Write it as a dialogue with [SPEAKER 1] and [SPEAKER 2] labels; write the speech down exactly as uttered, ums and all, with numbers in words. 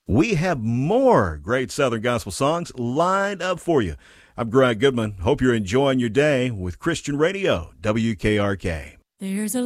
[SPEAKER 1] We have more great Southern gospel songs lined up for you. I'm Greg Goodman. Hope you're enjoying your day with Christian Radio, W K R K.
[SPEAKER 2] There's a